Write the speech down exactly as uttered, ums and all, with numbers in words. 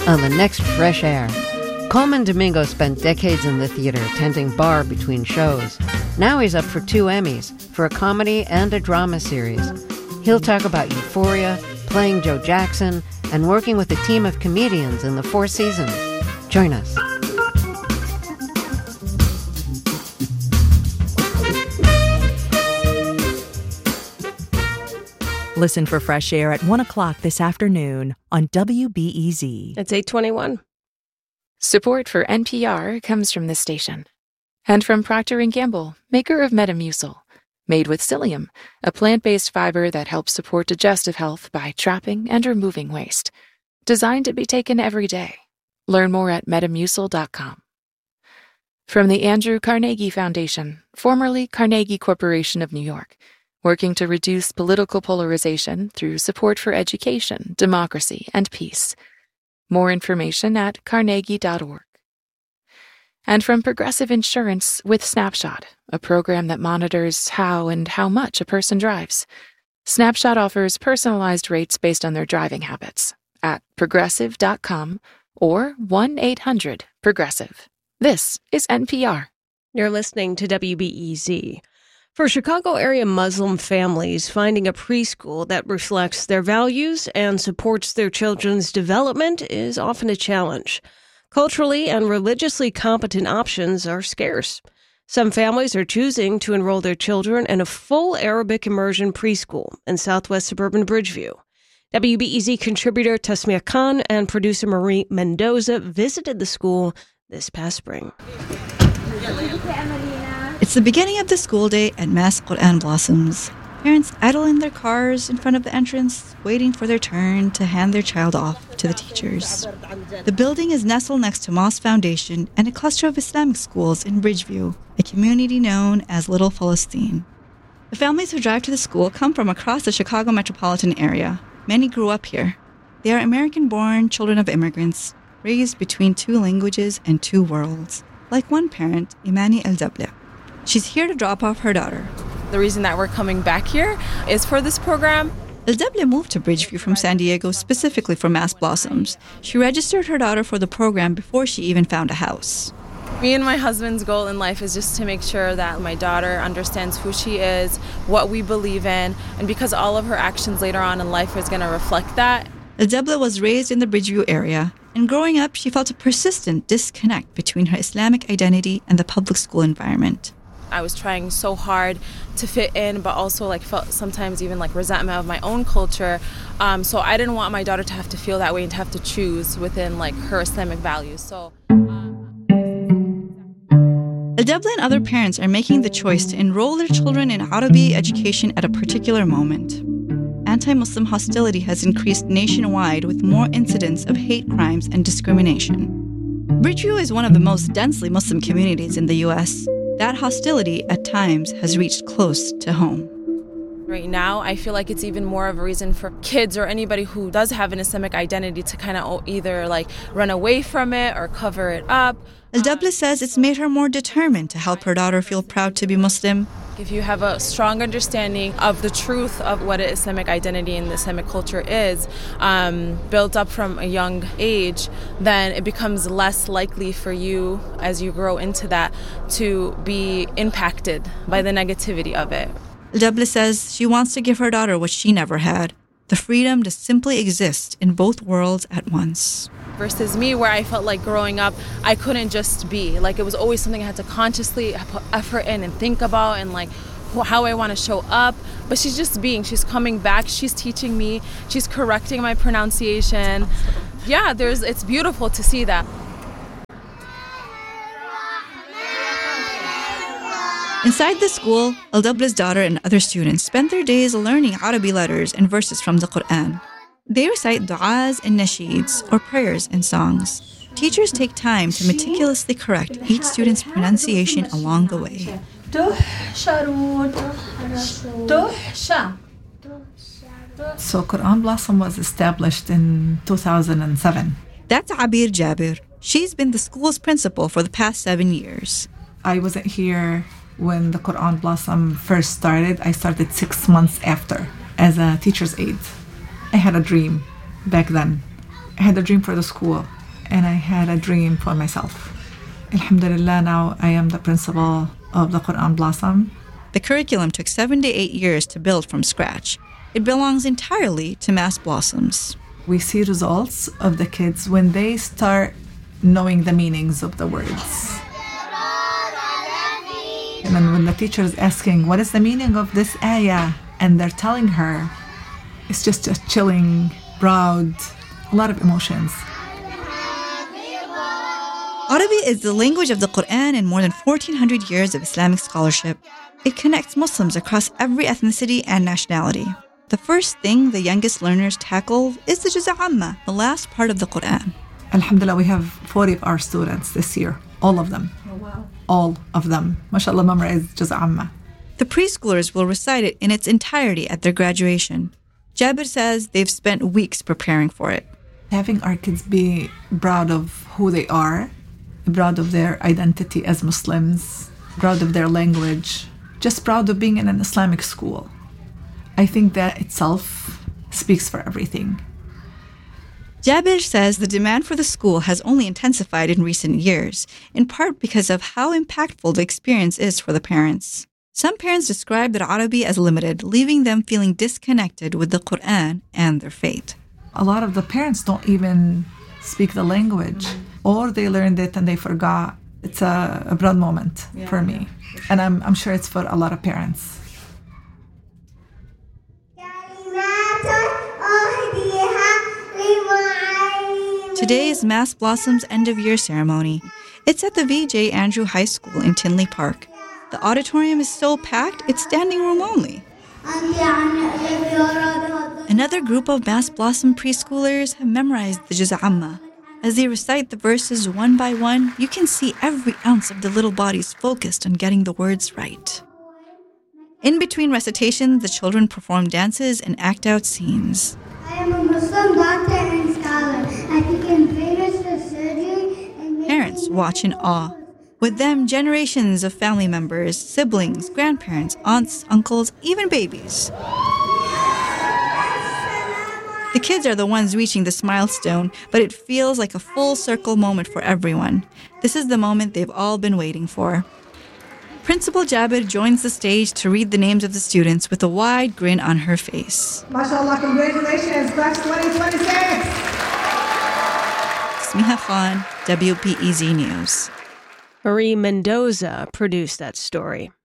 on the next Fresh Air. Coleman Domingo spent decades in the theater, tending bar between shows. Now he's up for two Emmys, for a comedy and a drama series. He'll talk about Euphoria, playing Joe Jackson, and working with a team of comedians in the Four Seasons. Join us. Listen for Fresh Air at one o'clock this afternoon on W B E Z. It's eight twenty-one. Support for N P R comes from this station. And from Procter and Gamble, maker of Metamucil. Made with psyllium, a plant-based fiber that helps support digestive health by trapping and removing waste. Designed to be taken every day. Learn more at metamucil dot com. From the Andrew Carnegie Foundation, formerly Carnegie Corporation of New York, working to reduce political polarization through support for education, democracy, and peace. More information at carnegie dot org. And from Progressive Insurance with Snapshot, a program that monitors how and how much a person drives. Snapshot offers personalized rates based on their driving habits at progressive dot com or one eight hundred progressive. This is N P R. You're listening to W B E Z. For Chicago area Muslim families, finding a preschool that reflects their values and supports their children's development is often a challenge. Culturally and religiously competent options are scarce. Some families are choosing to enroll their children in a full Arabic immersion preschool in southwest suburban Bridgeview. W B E Z contributor Tasmia Khan and producer Marie Mendoza visited the school this past spring. It's the beginning of the school day at Mass Quran Blossoms. Parents idle in their cars in front of the entrance, waiting for their turn to hand their child off to the teachers. The building is nestled next to Moss Foundation and a cluster of Islamic schools in Bridgeview, a community known as Little Palestine. The families who drive to the school come from across the Chicago metropolitan area. Many grew up here. They are American-born children of immigrants, raised between two languages and two worlds, like one parent, Imani El-Dable. She's here to drop off her daughter. The reason that we're coming back here is for this program. El-Dable moved to Bridgeview from San Diego specifically for Mass Blossoms. She registered her daughter for the program before she even found a house. Me and my husband's goal in life is just to make sure that my daughter understands who she is, what we believe in, and because all of her actions later on in life is going to reflect that. El-Dable was raised in the Bridgeview area, and growing up, she felt a persistent disconnect between her Islamic identity and the public school environment. I was trying so hard to fit in, but also like felt sometimes even like resentment of my own culture. Um, so I didn't want my daughter to have to feel that way and to have to choose within like her Islamic values. So um, El-Dable and other parents are making the choice to enroll their children in Arabi education at a particular moment. Anti-Muslim hostility has increased nationwide with more incidents of hate crimes and discrimination. Bridgeview is one of the most densely Muslim communities in the U S That hostility, at times, has reached close to home. Right now, I feel like it's even more of a reason for kids or anybody who does have an Islamic identity to kind of either like run away from it or cover it up. El-Dable says it's made her more determined to help her daughter feel proud to be Muslim. If you have a strong understanding of the truth of what an Islamic identity and the Islamic culture is, um, built up from a young age, then it becomes less likely for you, as you grow into that, to be impacted by the negativity of it. El-Dable says she wants to give her daughter what she never had, the freedom to simply exist in both worlds at once. Versus me, where I felt like growing up, I couldn't just be. Like, it was always something I had to consciously put effort in and think about and, like, how I want to show up. But she's just being. She's coming back. She's teaching me. She's correcting my pronunciation. Yeah, there's. It's beautiful to see that. Inside the school, El-Dable's daughter and other students spend their days learning Arabic letters and verses from the Quran. They recite du'as and nasheeds, or prayers and songs. Teachers take time to meticulously correct each student's pronunciation along the way. So Quran Blossom was established in two thousand seven. That's Abir Jabir. She's been the school's principal for the past seven years. I wasn't here when the Quran Blossom first started. I started six months after as a teacher's aide. I had a dream back then. I had a dream for the school. and I had a dream for myself. Alhamdulillah, now I am the principal of the Quran Blossom. The curriculum took seven to eight years to build from scratch. It belongs entirely to Mass Blossoms. We see results of the kids when they start knowing the meanings of the words. And then when the teacher is asking, what is the meaning of this ayah? And they're telling her, it's just a chilling, proud, a lot of emotions. Arabic is the language of the Quran and more than fourteen hundred years of Islamic scholarship. It connects Muslims across every ethnicity and nationality. The first thing the youngest learners tackle is the Juz' Amma, the last part of the Quran. Alhamdulillah, we have forty of our students this year, all of them. Oh, wow. All of them. MashaAllah, memorized Juz' Amma. The preschoolers will recite it in its entirety at their graduation. Jabir says they've spent weeks preparing for it. Having our kids be proud of who they are, proud of their identity as Muslims, proud of their language, just proud of being in an Islamic school. I think that itself speaks for everything. Jabir says the demand for the school has only intensified in recent years, in part because of how impactful the experience is for the parents. Some parents describe that Arabic as limited, leaving them feeling disconnected with the Quran and their faith. A lot of the parents don't even speak the language, or they learned it and they forgot. It's a, a proud moment yeah, for me, yeah. And I'm, I'm sure it's for a lot of parents. Today is Mass Blossom's end-of-year ceremony. It's at the V J Andrew High School in Tinley Park. The auditorium is so packed, it's standing room only. Another group of Mass Blossom preschoolers have memorized the Juz' Amma. As they recite the verses one by one, you can see every ounce of the little bodies focused on getting the words right. In between recitations, the children perform dances and act out scenes. I am a Muslim doctor and scholar. I became famous for surgery and Parents watch in awe. With them, generations of family members, siblings, grandparents, aunts, uncles, even babies. The kids are the ones reaching this milestone, but it feels like a full circle moment for everyone. This is the moment they've all been waiting for. Principal Jabir joins the stage to read the names of the students with a wide grin on her face. MashaAllah, congratulations, class twenty twenty-six! Smiha Khan, W B E Z News. Marie Mendoza produced that story.